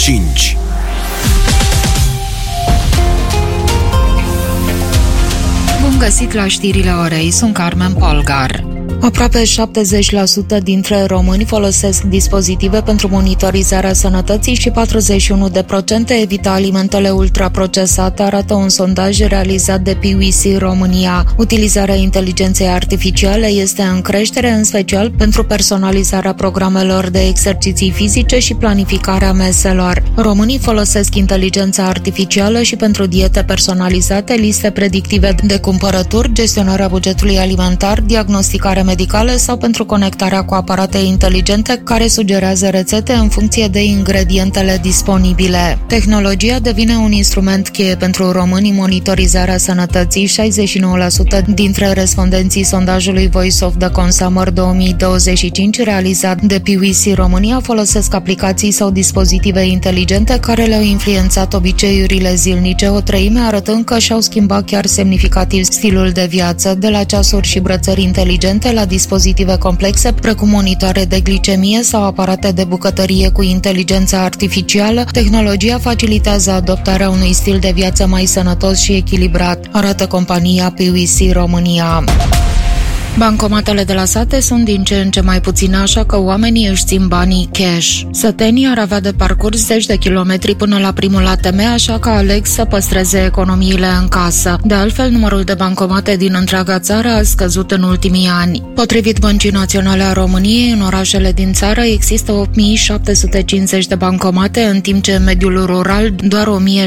5. Bun găsit la știrile orei, sunt Carmen Polgar. Aproape 70% dintre români folosesc dispozitive pentru monitorizarea sănătății și 41% evită alimentele ultraprocesate, arată un sondaj realizat de PwC România. Utilizarea inteligenței artificiale este în creștere, în special pentru personalizarea programelor de exerciții fizice și planificarea meselor. Românii folosesc inteligența artificială și pentru diete personalizate, liste predictive de cumpărături, gestionarea bugetului alimentar, diagnosticare medicale sau pentru conectarea cu aparate inteligente care sugerează rețete în funcție de ingredientele disponibile. Tehnologia devine un instrument cheie pentru români în monitorizarea sănătății. 69% dintre respondenții sondajului Voice of the Consumer 2025 realizat de PwC România folosesc aplicații sau dispozitive inteligente care le-au influențat obiceiurile zilnice, o treime arătând că și-au schimbat chiar semnificativ stilul de viață, de la ceasuri și brățări inteligente la dispozitive complexe, precum monitoare de glicemie sau aparate de bucătărie cu inteligență artificială. Tehnologia facilitează adoptarea unui stil de viață mai sănătos și echilibrat, arată compania PwC România. Bancomatele de la sate sunt din ce în ce mai puține, așa că oamenii își țin banii cash. Sătenii ar avea de parcurs 10 de kilometri până la primul ATM, așa că aleg să păstreze economiile în casă. De altfel, numărul de bancomate din întreaga țară a scăzut în ultimii ani. Potrivit Băncii Naționale a României, în orașele din țară există 8750 de bancomate, în timp ce în mediul rural doar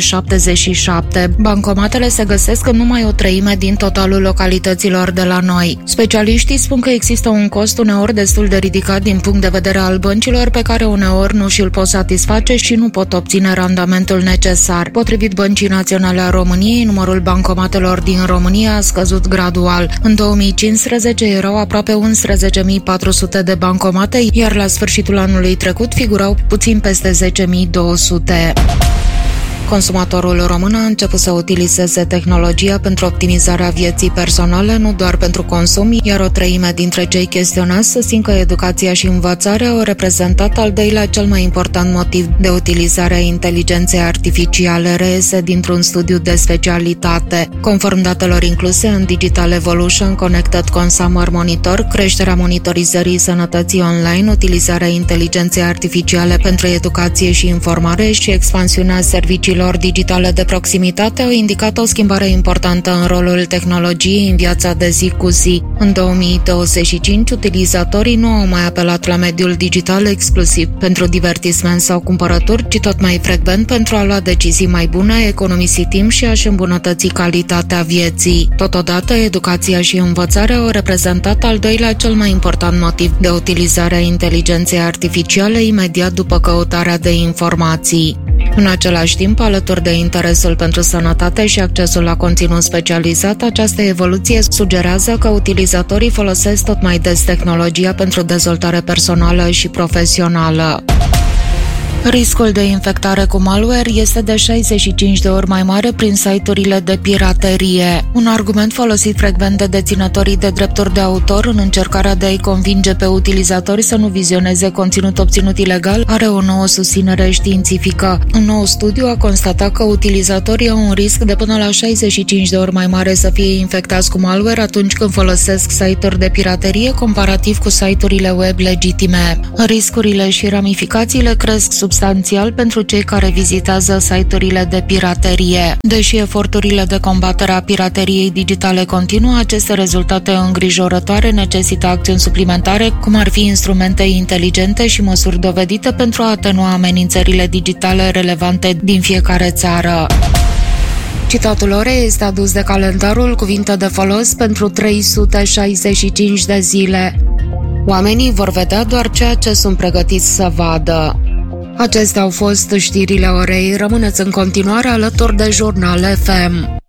1077. Bancomatele se găsesc în numai o treime din totalul localităților de la noi. Specialiștii spun că există un cost uneori destul de ridicat din punct de vedere al băncilor, pe care uneori nu și-l pot satisface și nu pot obține randamentul necesar. Potrivit Băncii Naționale a României, numărul bancomatelor din România a scăzut gradual. În 2015 erau aproape 11.400 de bancomate, iar la sfârșitul anului trecut figurau puțin peste 10.200. Consumatorul român a început să utilizeze tehnologia pentru optimizarea vieții personale, nu doar pentru consum, iar o treime dintre cei chestionați susțin că educația și învățarea au reprezentat al doilea cel mai important motiv de utilizare a inteligenței artificiale, reiese dintr-un studiu de specialitate. Conform datelor incluse în Digital Evolution Connected Consumer Monitor, creșterea monitorizării sănătății online, utilizarea inteligenței artificiale pentru educație și informare și expansiunea serviciilor digitale de proximitate au indicat o schimbare importantă în rolul tehnologiei în viața de zi cu zi. În 2025, utilizatorii nu au mai apelat la mediul digital exclusiv pentru divertisment sau cumpărături, ci tot mai frecvent pentru a lua decizii mai bune, economisi timp și a-și îmbunătăți calitatea vieții. Totodată, educația și învățarea au reprezentat al doilea cel mai important motiv de utilizare a inteligenței artificiale imediat după căutarea de informații. În același timp, alături de interesul pentru sănătate și accesul la conținut specializat, această evoluție sugerează că utilizatorii folosesc tot mai des tehnologia pentru dezvoltare personală și profesională. Riscul de infectare cu malware este de 65 de ori mai mare prin site-urile de piraterie. Un argument folosit frecvent de deținătorii de drepturi de autor în încercarea de a-i convinge pe utilizatori să nu vizioneze conținut obținut ilegal are o nouă susținere științifică. Un nou studiu a constatat că utilizatorii au un risc de până la 65 de ori mai mare să fie infectați cu malware atunci când folosesc site-uri de piraterie comparativ cu site-urile web legitime. Riscurile și ramificațiile cresc substanțial pentru cei care vizitează site-urile de piraterie. Deși eforturile de combatere a pirateriei digitale continuă, aceste rezultate îngrijorătoare necesită acțiuni suplimentare, cum ar fi instrumente inteligente și măsuri dovedite pentru a atenua amenințările digitale relevante din fiecare țară. Citatul orei este adus de calendarul Cuvinte de folos pentru 365 de zile. Oamenii vor vedea doar ceea ce sunt pregătiți să vadă. Acestea au fost știrile orei. Rămâneți în continuare alături de Jurnal FM.